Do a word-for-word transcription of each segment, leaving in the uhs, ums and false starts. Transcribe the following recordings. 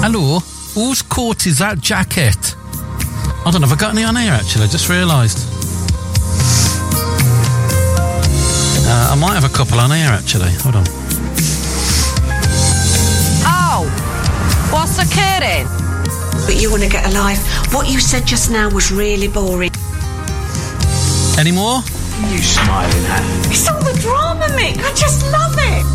Hello, whose coat is that jacket? I don't know, have I got any on here actually? I just realised. Uh, I might have a couple on here actually. Hold on. Oh, what's occurring? But you want to get a life. What you said just now was really boring. Any more? What are you smiling at? It's all the drama, Mick. I just love it.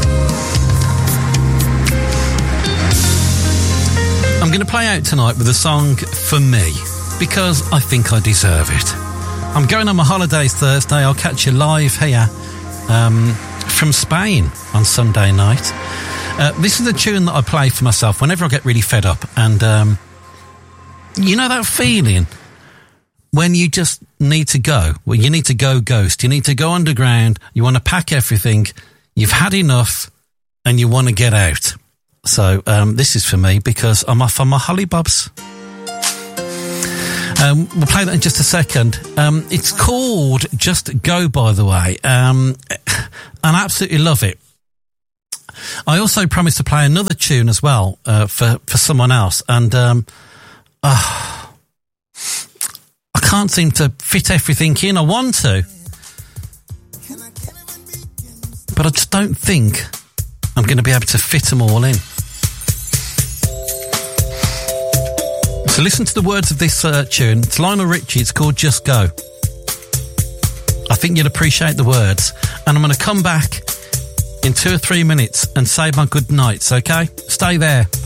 I'm going to play out tonight with a song for me, because I think I deserve it. I'm going on my holidays Thursday. I'll catch you live here um, from Spain on Sunday night. Uh, this is a tune that I play for myself whenever I get really fed up. And um, you know that feeling when you just need to go? Well, you need to go ghost. You need to go underground. You want to pack everything. You've had enough and you want to get out. So um, this is for me because I'm off on my hollybobs. Um, we'll play that in just a second. Um, it's called Just Go, by the way. Um, and I absolutely love it. I also promised to play another tune as well uh, for, for someone else. And um, uh, I can't seem to fit everything in. I want to. But I just don't think I'm going to be able to fit them all in. So listen to the words of this uh, tune. It's Lionel Richie. It's called Just Go. I think you'll appreciate the words. And I'm going to come back in two or three minutes and say my good nights, okay? Stay there.